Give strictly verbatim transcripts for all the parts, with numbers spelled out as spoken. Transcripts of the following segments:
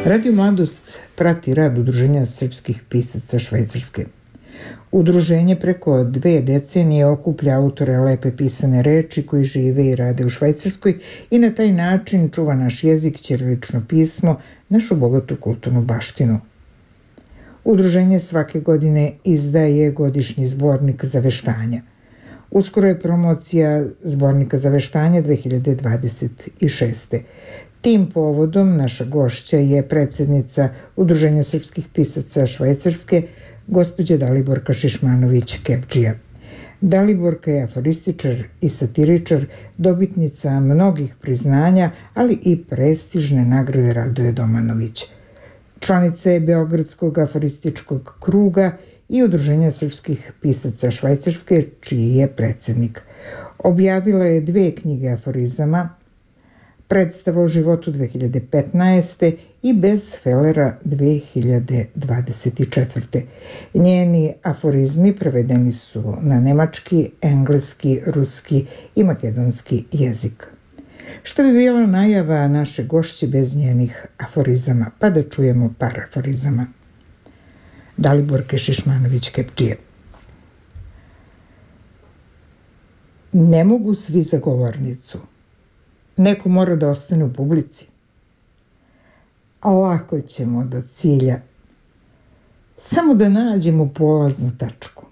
Radio Mladost prati rad Udruženja srpskih pisaca Švajcarske. Udruženje preko dve decenije okuplja autore lepe pisane reči koji žive i rade u Švajcarskoj i na taj način čuva naš jezik, ćirilično pismo, našu bogatu kulturnu baštinu. Udruženje svake godine izdaje godišnji zbornik zaveštanja. Uskoro je promocija zbornika zaveštanja dve hiljade dvadeset šeste. Tim povodom naša gošća je predsednica Udruženja srpskih pisaca Švajcarske, gospođa Daliborka Šišmanović-Kepdžija. Daliborka je aforističar i satiričar, dobitnica mnogih priznanja, ali i prestižne nagrade Radoje Domanović. Članica je Beogradskog aforističkog kruga i Udruženja srpskih pisaca Švajcarske, čiji je predsednik. Objavila je dve knjige aforizama, Predstava o životu dve hiljade petnaeste i Bez felera dve hiljade dvadeset četvrte. Njeni aforizmi prevedeni su na nemački, engleski, ruski i makedonski jezik. Što bi bila najava naše gošće bez njenih aforizama, pa da čujemo par aforizama. Daliborke Šišmanović-Kepdžije. Ne mogu svi za govornicu. Neko mora da ostane u publici. A lako ćemo do cilja. Samo da nađemo polaznu tačku.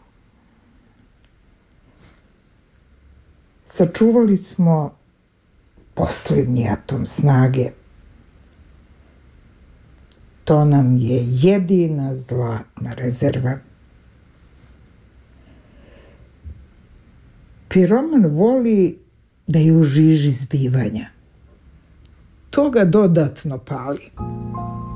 Sačuvali smo poslednji atom snage. To nam je jedina zlatna rezerva. Piroman voli da je u žiži zbivanja. To ga dodatno pali.